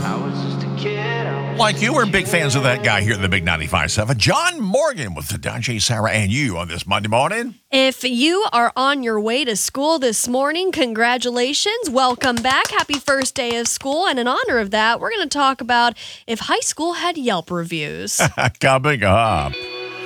Like you, we're big fans of that guy here at the Big 95.7. John Morgan with the DJ Sarah and you on this Monday morning. If you are on your way to school this morning, congratulations. Welcome back. Happy first day of school. And in honor of that, we're going to talk about if high school had Yelp reviews. Coming up.